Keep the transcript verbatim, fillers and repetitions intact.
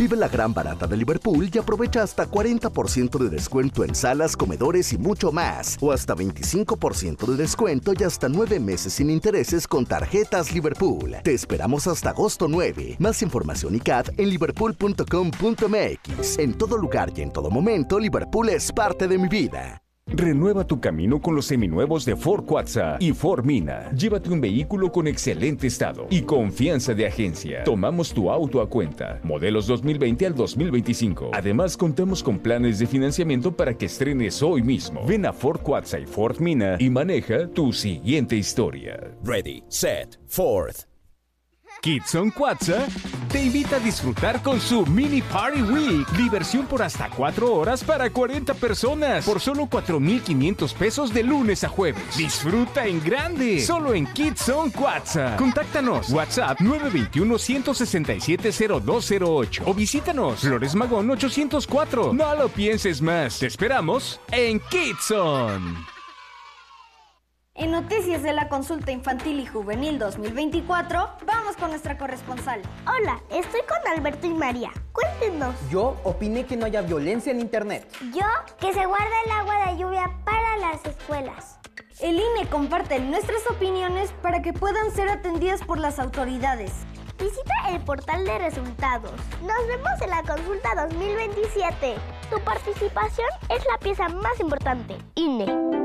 Vive la gran barata de Liverpool y aprovecha hasta cuarenta por ciento de descuento en salas, comedores y mucho más. O hasta veinticinco por ciento de descuento y hasta nueve meses sin intereses con tarjetas Liverpool. Te esperamos hasta agosto nueve. Más información y C A D en liverpool punto com punto m x. En todo lugar y en todo momento, Liverpool es parte de mi vida. Renueva tu camino con los seminuevos de Ford Cuatza y Ford Mina. Llévate un vehículo con excelente estado y confianza de agencia. Tomamos tu auto a cuenta. Modelos dos mil veinte al dos mil veinticinco. Además, contamos con planes de financiamiento para que estrenes hoy mismo. Ven a Ford Cuatza y Ford Mina y maneja tu siguiente historia. Ready, set, Ford. Kids on Cuatza te invita a disfrutar con su Mini Party Week. Diversión por hasta cuatro horas para cuarenta personas por solo cuatro mil quinientos pesos de lunes a jueves. Disfruta en grande, solo en Kids on Cuatza. Contáctanos, WhatsApp nueve dos uno, uno seis siete, cero dos cero ocho o visítanos Flores Magón ochocientos cuatro. No lo pienses más, te esperamos en Kids On. En noticias de la consulta infantil y juvenil dos mil veinticuatro, vamos con nuestra corresponsal. Hola, estoy con Alberto y María. Cuéntenos. Yo opiné que no haya violencia en internet. Yo, que se guarda el agua de lluvia para las escuelas. El I N E comparte nuestras opiniones para que puedan ser atendidas por las autoridades. Visita el portal de resultados. Nos vemos en la consulta dos mil veintisiete. Tu participación es la pieza más importante. I N E.